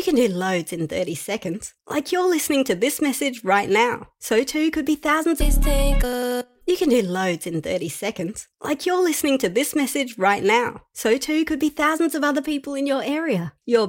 can do loads in 30 seconds. Like you're listening to this message right now. So too could be thousands of... You can do loads in 30 seconds. Like you're listening to this message right now. So too could be thousands of other people in your area. Your